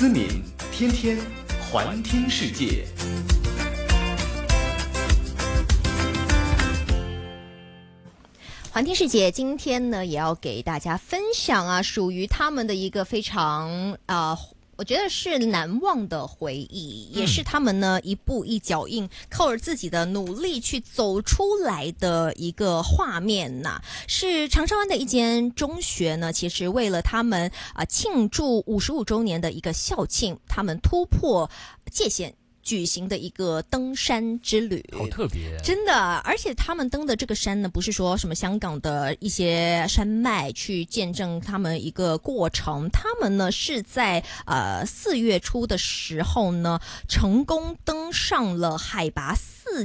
思敏天天环听世界。 环听世界，今天呢也要给大家分享啊，属于他们的一个非常我觉得是难忘的回忆，也是他们呢一步一脚印，靠着自己的努力去走出来的一个画面呐。是长沙湾的一间中学呢，其实为了他们庆祝55周年的一个校庆，他们突破界限举行的一个登山之旅， 好特别， 真的。而且他们登的这个山呢，不是说什么香港的一些山脉去见证他们一个过程，他们呢是在4月初的时候呢，成功登上了海拔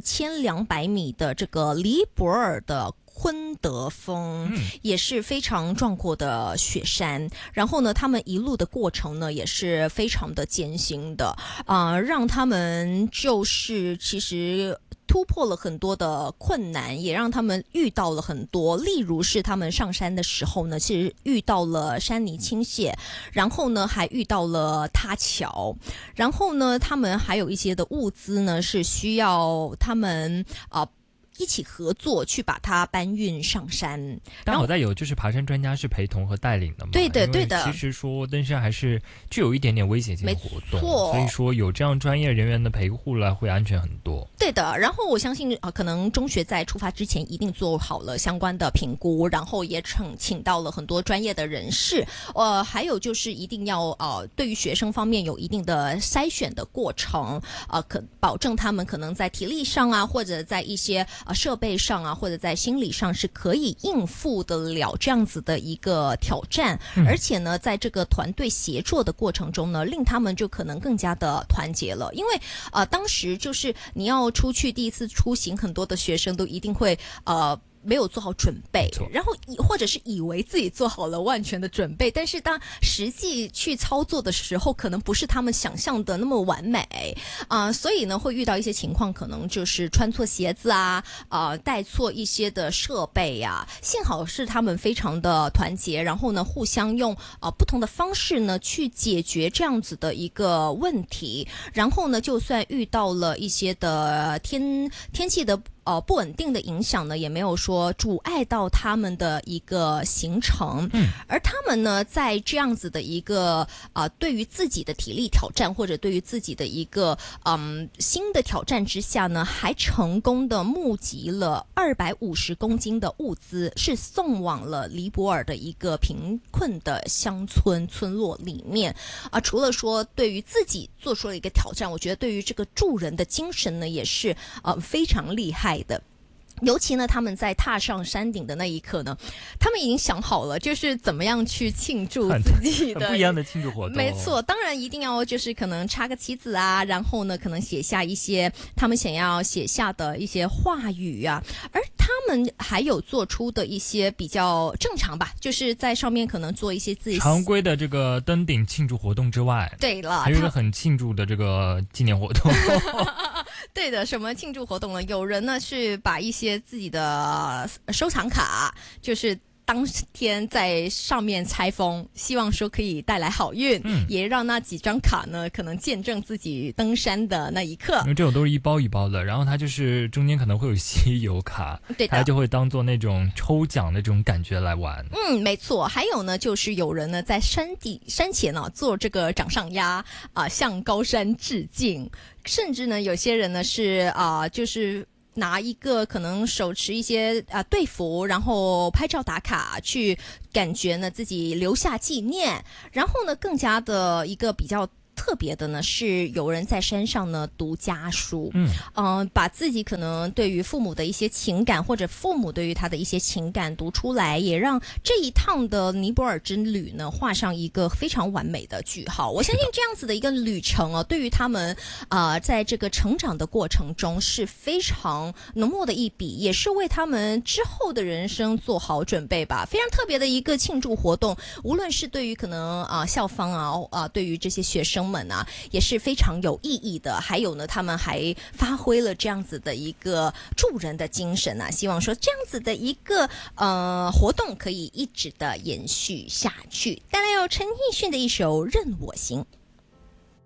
4200米的这个尼泊尔的昆德峰，也是非常壮阔的雪山。然后呢，他们一路的过程呢，也是非常的艰辛的，让他们就是其实突破了很多的困难，也让他们遇到了很多，例如是他们上山的时候呢，其实遇到了山泥倾泻，然后呢还遇到了塌桥，然后呢他们还有一些的物资呢是需要他们一起合作去把它搬运上山。 但好在有就是爬山专家是陪同和带领的嘛。 对的对的。 其实说登山还是具有一点点危险性的活动， 没错， 所以说有这样专业人员的陪护了，会安全很多。 对的。然后我相信可能中学在出发之前一定做好了相关的评估，然后也请到了很多专业的人士。还有就是一定要对于学生方面有一定的筛选的过程，保证他们可能在体力上啊，或者在一些设备上啊，或者在心理上是可以应付得了这样子的一个挑战。而且呢，在这个团队协作的过程中呢，令他们就可能更加的团结了。因为当时就是你要出去第一次出行，很多的学生都一定会没有做好准备，然后或者是以为自己做好了万全的准备，但是当实际去操作的时候，可能不是他们想象的那么完美所以呢会遇到一些情况，可能就是穿错鞋子带错一些的设备幸好是他们非常的团结，然后呢互相用不同的方式呢去解决这样子的一个问题。然后呢就算遇到了一些的天气的不稳定的影响呢，也没有说阻碍到他们的一个行程。而他们呢，在这样子的一个对于自己的体力挑战，或者对于自己的一个新的挑战之下呢，还成功的募集了250公斤的物资，是送往了尼泊尔的一个贫困的乡村村落里面。除了说对于自己做出了一个挑战，我觉得对于这个助人的精神呢，也是非常厉害的。尤其呢他们在踏上山顶的那一刻呢，他们已经想好了就是怎么样去庆祝自己的很不一样的庆祝活动。 没错，当然一定要就是可能插个旗子然后呢可能写下一些他们想要写下的一些话语而他们还有做出的一些比较正常吧，就是在上面可能做一些自己常规的这个登顶庆祝活动之外， 对了， 还有一个很庆祝的这个纪念活动对的，什么庆祝活动呢？有人呢是把一些自己的收藏卡，就是当天在上面拆封，希望说可以带来好运，也让那几张卡呢可能见证自己登山的那一刻。 因为这种都是一包一包的，然后它就是中间可能会有稀有卡， 对的， 它就会当做那种抽奖的这种感觉来玩。 没错。还有呢，就是有人呢在山前做这个掌上压向高山致敬，甚至呢有些人呢是就是拿一个可能手持一些队服，然后拍照打卡，去感觉呢自己留下纪念。然后呢更加的一个比较特别的呢是有人在山上呢读家书，把自己可能对于父母的一些情感，或者父母对于他的一些情感读出来，也让这一趟的尼泊尔之旅呢画上一个非常完美的句号。我相信这样子的一个旅程对于他们在这个成长的过程中是非常浓墨的一笔，也是为他们之后的人生做好准备吧。非常特别的一个庆祝活动，无论是对于可能校方对于这些学生们也是非常有意义的。还有呢他们还发挥了这样子的一个助人的精神希望说这样子的一个活动可以一直的延续下去。带来由陈奕迅的一首《任我行》。